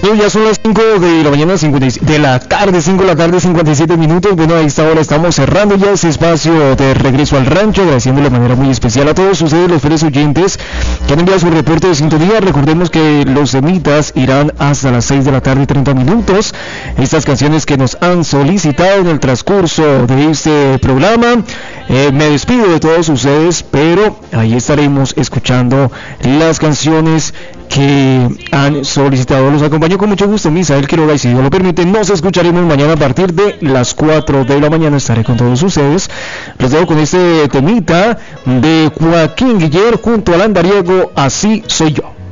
Bueno, ya son las 5 de la mañana, de la tarde, 5 de la tarde, 57 minutos. Bueno, a esta hora estamos cerrando ya ese espacio de regreso al rancho, agradeciendo de manera muy especial a todos ustedes, los fieles oyentes, que han enviado su reporte de sintonía. Recordemos que los temitas irán hasta las 6 de la tarde y 30 minutos. Estas canciones que nos han solicitado en el transcurso de este programa. Me despido de todos ustedes, pero ahí estaremos escuchando las canciones que han solicitado. Los acompaño con mucho gusto, Misael Quiroga, y si Dios lo permite, nos escucharemos mañana a partir de las 4 de la mañana. Estaré con todos ustedes. Los dejo con este temita de Joaquín Guiller junto al andariego Así Soy Yo.